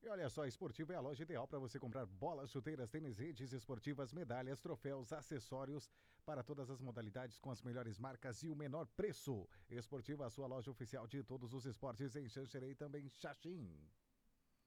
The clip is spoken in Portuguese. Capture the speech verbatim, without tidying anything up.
E olha só, a Esportiva é a loja ideal para você comprar bolas, chuteiras, tênis, redes esportivas, medalhas, troféus, acessórios para todas as modalidades com as melhores marcas e o menor preço. Esportiva, a sua loja oficial de todos os esportes em Xanxerê e também Xaxim.